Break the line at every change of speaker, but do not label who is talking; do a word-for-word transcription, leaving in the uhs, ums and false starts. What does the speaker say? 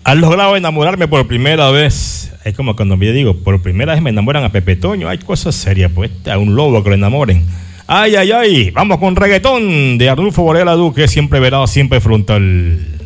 ¿Has logrado enamorarme por primera vez? Es como cuando yo digo, por primera vez me enamoran a Pepe Toño. Hay cosas serias, pues, a un lobo que lo enamoren. Ay, ay, ay, vamos con reggaetón de Arnulfo Varela Duque, siempre verado, siempre frontal.